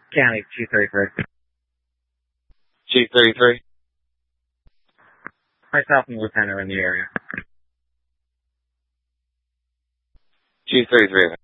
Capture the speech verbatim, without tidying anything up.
County, Chief thirty-three. Chief thirty-three. Myself and the lieutenant are in the area. Chief thirty-three.